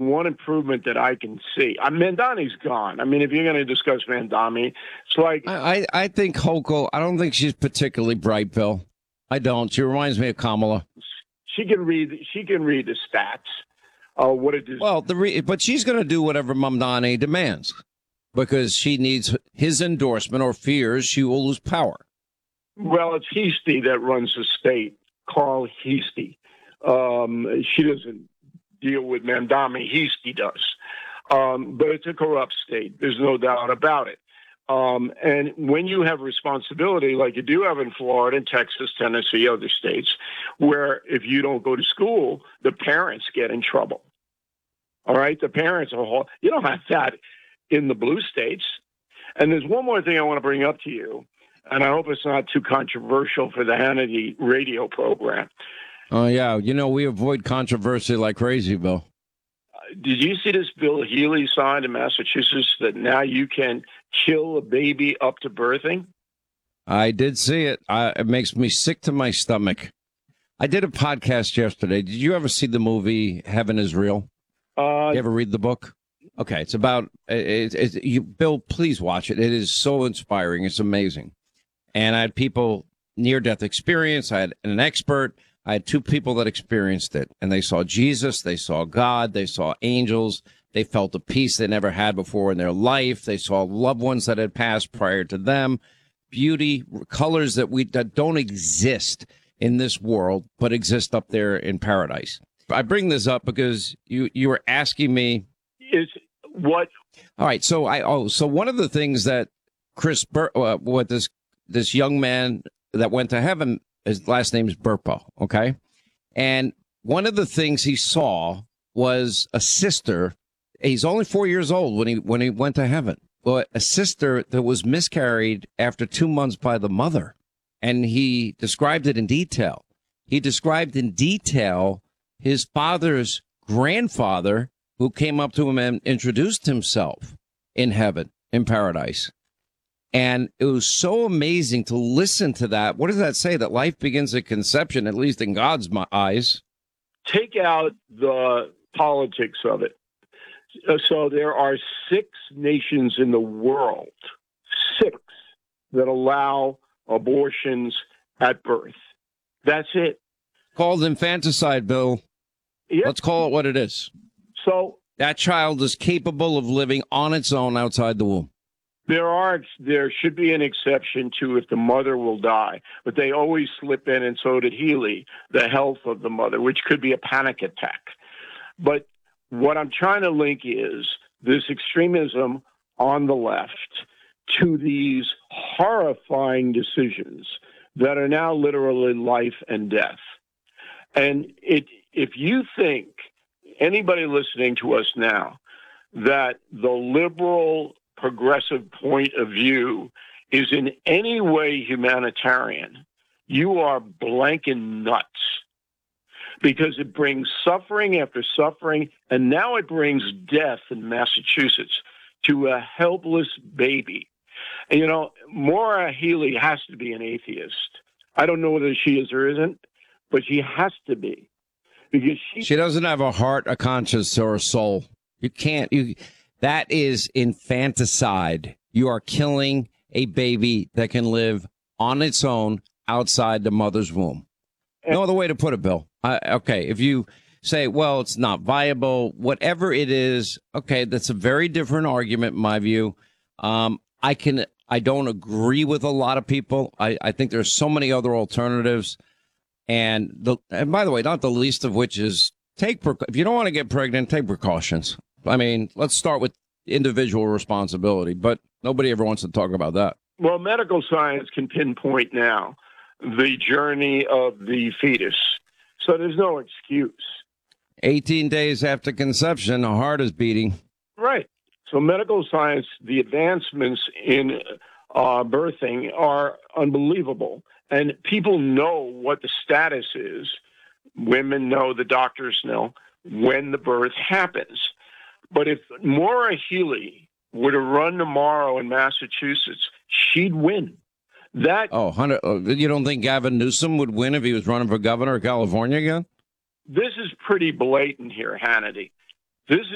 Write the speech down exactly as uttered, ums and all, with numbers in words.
one improvement that I can see. Uh, Mandami's gone. I mean, if you're going to discuss Mandami, it's like I, I, I think Hochul, I don't think she's particularly bright, Bill. I don't. She reminds me of Kamala. She can read. She can read the stats. Uh, what it is. Well, the re- but she's going to do whatever Mamdani demands because she needs his endorsement or fears she will lose power. Well, it's Heastie that runs the state. Carl Heastie. Um, she doesn't deal with Mandami. Heastie does. Um, but it's a corrupt state. There's no doubt about it. Um, and when you have responsibility, like you do have in Florida and Texas, Tennessee, other states, where if you don't go to school, the parents get in trouble. All right? The parents are, you don't have that in the blue states. And there's one more thing I want to bring up to you, and I hope it's not too controversial for the Hannity radio program. Oh, yeah. You know, we avoid controversy like crazy, Bill. Did you see this bill Healy signed in Massachusetts that now you can kill a baby up to birthing? I did see it. I, it makes me sick to my stomach. I did a podcast yesterday. Did you ever see the movie Heaven is Real? Uh, you ever read the book? Okay, it's about it, it, it, you, Bill. Please watch it. It is so inspiring. It's amazing. And I had people near-death experience. I had an expert. I had two people that experienced it, and they saw Jesus, they saw God, they saw angels, they felt a peace they never had before in their life. They saw loved ones that had passed prior to them, beauty, colors that we that don't exist in this world, but exist up there in paradise. I bring this up because you you were asking me. Is what? All right, so I oh so one of the things that Chris Bur- uh, what this this young man that went to heaven. His last name is Burpo, okay? And one of the things he saw was a sister. He's only four years old when he when he went to heaven. But a sister that was miscarried after two months by the mother. And he described it in detail. He described in detail his father's grandfather who came up to him and introduced himself in heaven, in paradise. And it was so amazing to listen to that. What does that say? That life begins at conception, at least in God's eyes. Take out the politics of it. So there are six nations in the world, six, that allow abortions at birth. That's it. Called infanticide, Bill. Yep. Let's call it what it is. So that child is capable of living on its own outside the womb. There are, there should be an exception to if the mother will die, but they always slip in, and so did Healy, the health of the mother, which could be a panic attack. But what I'm trying to link is this extremism on the left to these horrifying decisions that are now literally life and death. And it, if you think, anybody listening to us now, that the liberal progressive point of view is in any way humanitarian, you are blanking nuts, because it brings suffering after suffering, and now it brings death in Massachusetts to a helpless baby. And, you know, Maura Healey has to be an atheist. I don't know whether she is or isn't, but she has to be. Because she, she doesn't have a heart, a conscience, or a soul. You can't... you. That is infanticide. You are killing a baby that can live on its own outside the mother's womb. No other way to put it, Bill. Uh, okay, if you say, well, it's not viable, whatever it is, okay, that's a very different argument in my view. Um, I can, I don't agree with a lot of people. I, I think there's so many other alternatives. And the, and by the way, not the least of which is take, if you don't want to get pregnant, take precautions. I mean, let's start with individual responsibility, but nobody ever wants to talk about that. Well, medical science can pinpoint now the journey of the fetus, so there's no excuse. eighteen days after conception, the heart is beating. Right. So medical science, the advancements in uh, birthing are unbelievable, and people know what the status is. Women know, the doctors know, when the birth happens. But if Maura Healey were to run tomorrow in Massachusetts, she'd win. That oh, Hunter, you don't think Gavin Newsom would win if he was running for governor of California again? This is pretty blatant here, Hannity. This is